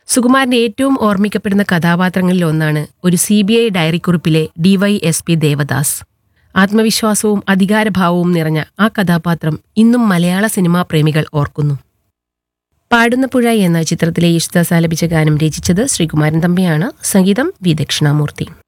സുകുമാരന്റെ ഏറ്റവും ഓർമ്മിക്കപ്പെടുന്ന കഥാപാത്രങ്ങളിൽ ഒന്നാണ് ഒരു CBI ഡയറിക്കുറിപ്പിലെ DYSP ദേവദാസ്. ആത്മവിശ്വാസവും അധികാരഭാവവും നിറഞ്ഞ ആ കഥാപാത്രം ഇന്നും മലയാള സിനിമാ പ്രേമികൾ ഓർക്കുന്നു. പാടുന്ന പുഴ എന്ന ചിത്രത്തിലെ യേശുദാസ് ആലപിച്ച ഗാനം രചിച്ചത് ശ്രീകുമാരൻ തമ്പിയാണ്. സംഗീതം വി. ദക്ഷിണാമൂർത്തി.